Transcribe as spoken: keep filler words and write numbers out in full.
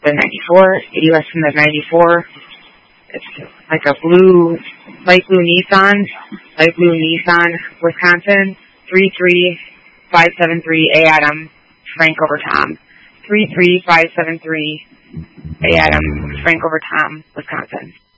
the ninety-four, eighty west from the ninety-four. It's like a blue, light blue Nissan, light blue Nissan, Wisconsin, three three five seven three A Adam, Frank over Tom. three three five seven three A Adam, Frank over Tom, Wisconsin.